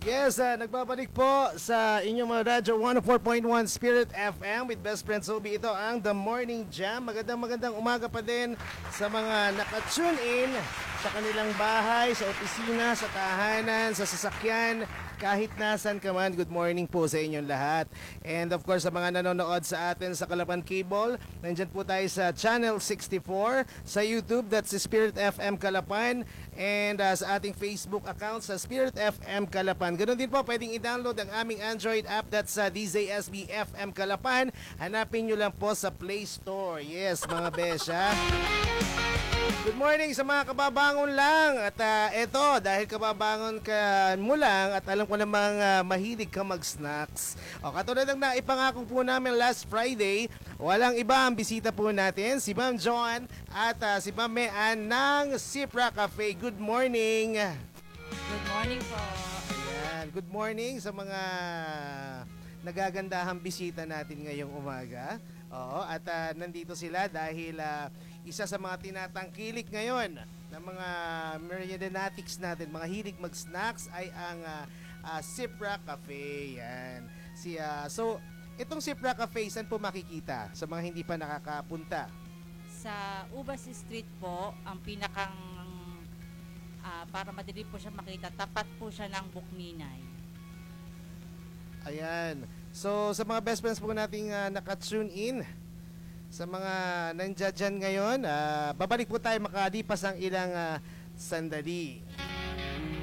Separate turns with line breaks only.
Yes, nagbabalik po sa inyong mga radyo 104.1 Spirit FM with Best Friend Sobi. Ito ang The Morning Jam. Magandang umaga pa din sa mga naka-tune in sa kanilang bahay, sa opisina, sa tahanan, sa sasakyan, kahit nasan ka man. Good morning po sa inyong lahat. And of course, sa mga nanonood sa atin sa Kalapan Cable, nandyan po tayo sa Channel 64, sa YouTube, that's Spirit FM Kalapan, and sa ating Facebook account sa Spirit FM Kalapan. Ganun din po, pwedeng i-download ang aming Android app, that's DZSB FM Kalapan. Hanapin nyo lang po sa Play Store. Yes, mga besya. Good morning sa mga kababangon lang. At eto, dahil kababangon ka mo lang at alam ko namang mahilig ka mag-snacks. O, katulad ng naipangako po namin last Friday, walang iba ang bisita po natin, si Ma'am Joan at si Ma'am Mean ng Sipra Cafe. Good morning.
Good morning po.
Ayan, good morning sa mga nagagandahang bisita natin ngayong umaga. Oo, at nandito sila dahil isa sa mga tinatangkilik ngayon ng mga meriendanatics natin, mga hilig mag-snacks ay ang Sipra Cafe. Yan. So, itong Sipra Cafe, saan po makikita sa mga hindi pa nakakapunta?
Sa Ubas Street po, ang pinakang para madali po siya makita, tapat po siya ng Bukninay.
Ayan. So, sa mga best friends po nating naka-tune in, sa mga nandiyan ngayon, babalik po tayo makalipas ang ilang sandali.